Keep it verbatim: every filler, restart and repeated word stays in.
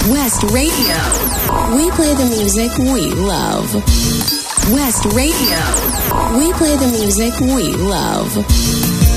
West Radio. We play the music we love. West Radio. We play the music we love.